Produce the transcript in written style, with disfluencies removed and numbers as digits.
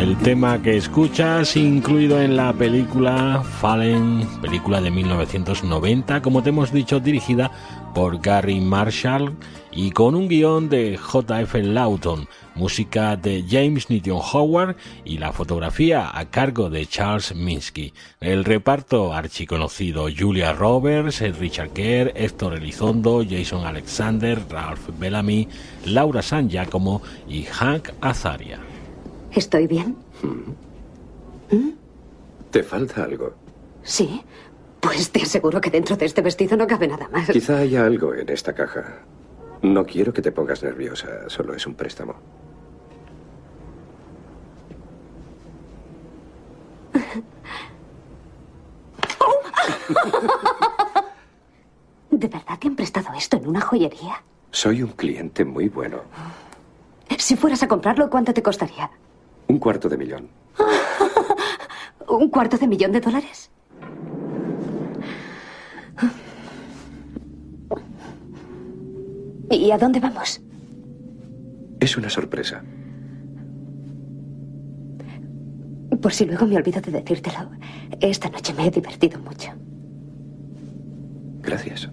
El tema que escuchas, incluido en la película Fallen, película de 1990, como te hemos dicho, dirigida por Gary Marshall y con un guión de J.F. Lawton, música de James Newton Howard y la fotografía a cargo de Charles Minsky. El reparto archiconocido: Julia Roberts, Richard Gere, Héctor Elizondo, Jason Alexander, Ralph Bellamy, Laura San Giacomo y Hank Azaria. ¿Estoy bien? ¿Te falta algo? Sí. Pues te aseguro que dentro de este vestido no cabe nada más. Quizá haya algo en esta caja. No quiero que te pongas nerviosa, solo es un préstamo. ¿De verdad te han prestado esto en una joyería? Soy un cliente muy bueno. Si fueras a comprarlo, ¿cuánto te costaría? $250,000. $250,000. ¿Y a dónde vamos? Es una sorpresa. Por si luego me olvido de decírtelo, esta noche me he divertido mucho. Gracias.